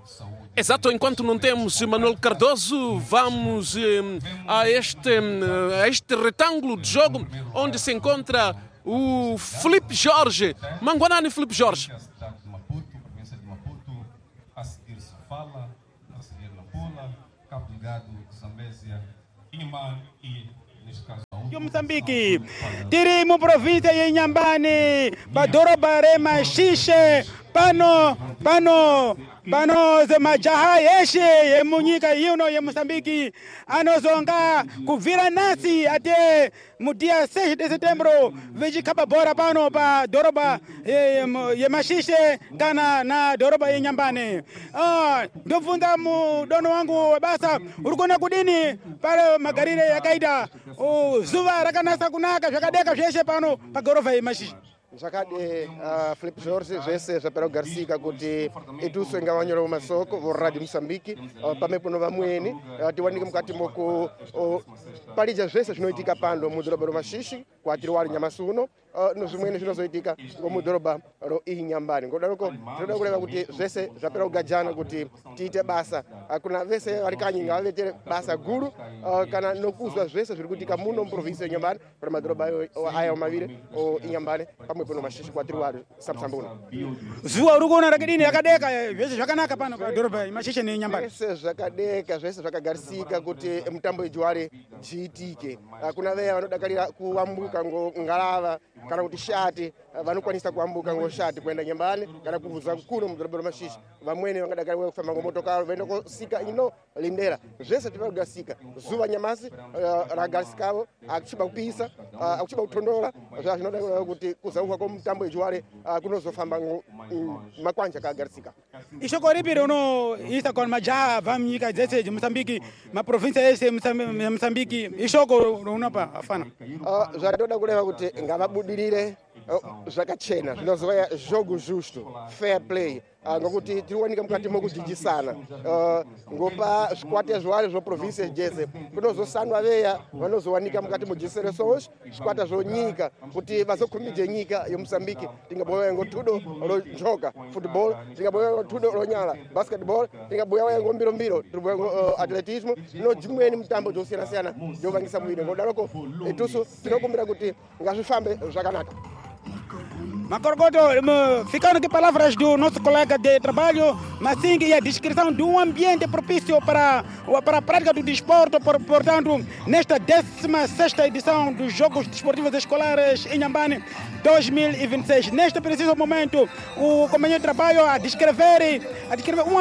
Exato, enquanto não temos Manuel Cardoso, vamos a este retângulo de jogo onde se encontra o Filipe Jorge. Manguanani Filipe Jorge. A seguir Sofala, a seguir Nampula, Cabo Delgado, Zambésia, Inhambane e, neste caso, Moçambique, Tirimo província de Inhambane, Badoroba Rema Xixi, Pano, Majaha Eshe, Munica Yuno e Moçambique, Anozonga, Kuvira Nasi, até no dia 6 de setembro, vejo Cababora Pano, para Doroba e Machixe, Gana na Doroba e Inhambane. Do fundamo, Dono Wangu, Basa, Urgona Kudini, para Margarida e Akaida, o Zuva, Rakanasa Kunaka, Jacadeka, Jeche Pano, para Gorova e Machixe. Zakade Filipe Jorge zvese zvapera kugarisika kuti ituso ingavanyora mumasoko voradi Moçambique pamwepo vamweni tiwanike mukati moku palija zvese zvinoitika pano mudhorobha roMaxixe kwatiri wali nyamasuno nozvimweni zvinozoitika ngomudhorobha ro Inhambane ngodaroko tinoda kureva kuti zvese zvapera kugajana kuti tiite basa kuna vese vari kanyi ngavavetere basa guru kana nokuzwa zvese zviri kuitika muno muprovinsi yeInhambane para madhorobha aya maviri Inhambane pamwepo noMaxixe kwatiri wali Sambuna zuwa urikuona rakidini yakadeka zvese zvakanaka pano padhorobha iMaxixe neInhambane zvese zvakadeka zvese zvakagarisika kuti mutambo ijuware zviitike kuna veya vanodakarira kuambuka ngalava kana kuti shati vanokwanisa kuambuka ngoshati kuenda Nyambane kana kubvuza kuno mudhorobha roMaxixe vamweni vangadakarira kufamba ngomotokari vaenda kosika ino lindera zvese zvinogasika zuva nyamasi ragarisikawo akuchiba kupisa akuchiba kutondola zvinoda kuti kuzauka kwomutambo ijuware kunozofamba makwanja akagarisika ishoko ripi rinoisa kwa majaha vamnyika dzese dzeMoçambique maprovinsia ese Moçambique ishoko unapa afana zvatoda kureva kuti ngavabudirire zvakachena zvinozova jogo justo fair play ngokuti tiriwanika mukati mokudhijisana ngopa zvikwata zviwari zvoprovinsi jese kunozosanwa veya vanozowanika mukati mojiseresos zvikwata zvonyika kuti vazokombidze nyika yeMoçambique tingabuya ngotudo lonjoka football tingabuya ngotudo lonyala basketball tingabuya ngombirombiro tiribuya atletismo nojimweni mitambo dzosiyana-siyana dzovangisa muwiri ngodaroko ituso tinokumbira kuti ngazvifambe zvakanaka. Macorgoto, ficando aqui palavras do nosso colega de trabalho, Massing, e a descrição de um ambiente propício para a prática do desporto, portanto, nesta 16ª edição dos Jogos Desportivos Escolares em Inhambane 2026. Neste preciso momento, o companheiro de trabalho a descrever um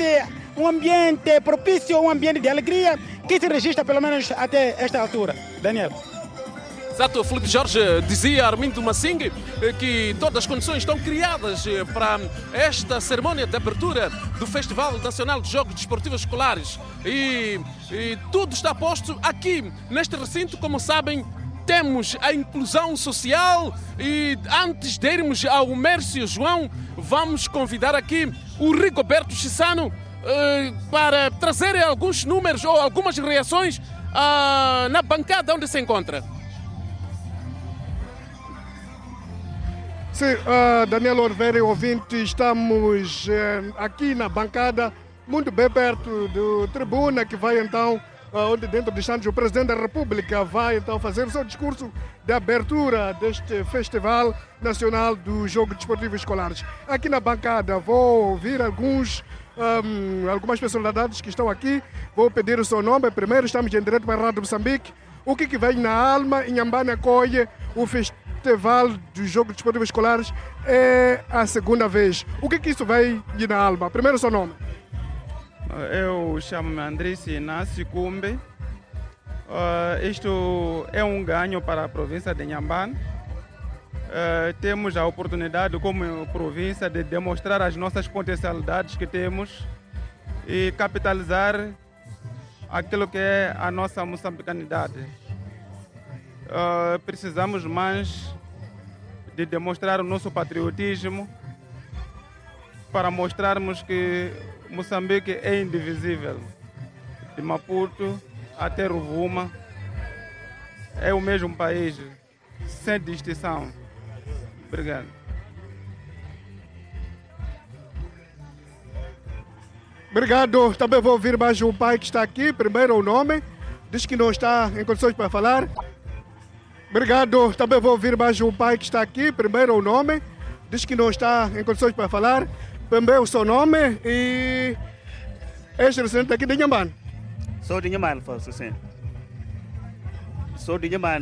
ambiente propício, um ambiente de alegria que se registra pelo menos até esta altura. Daniel. Exato, Filipe Jorge dizia a Armindo Massing que todas as condições estão criadas para esta cerimônia de abertura do Festival Nacional de Jogos Desportivos Escolares e tudo está posto aqui neste recinto. Como sabem, temos a inclusão social e antes de irmos ao Mércio João, vamos convidar aqui o Rigoberto Chissano para trazer alguns números ou algumas reações na bancada onde se encontra. Sim, Daniel Oliveira, ouvinte, estamos aqui na bancada, muito bem perto do tribuna, que vai então, onde dentro de instantes o Presidente da República vai então fazer o seu discurso de abertura deste Festival Nacional dos Jogos Desportivos Escolares. Aqui na bancada vou ouvir algumas personalidades que estão aqui, vou pedir o seu nome. Primeiro estamos em direto para a Rádio Moçambique. O que vem na alma? Inhambane acolhe o Festival dos Jogos Desportivos Escolares é a segunda vez. O que isso vai na alma? Primeiro o seu nome. Eu chamo-me Andrice Inácio Cumbe. Isto é um ganho para a província de Inhambane. Temos a oportunidade como província de demonstrar as nossas potencialidades que temos e capitalizar aquilo que é a nossa moçambicanidade. Precisamos mais de demonstrar o nosso patriotismo para mostrarmos que Moçambique é indivisível. De Maputo até Rovuma é o mesmo país, sem distinção. Obrigado. Obrigado. Também vou ouvir mais o pai que está aqui. Primeiro o nome. Diz que não está em condições para falar. Obrigado. Também vou ouvir mais o pai que está aqui. Primeiro o nome. Diz que não está em condições para falar. Também o seu nome e... És residente aqui de Inhambane? Sou de Inhambane, sou de Inhambane.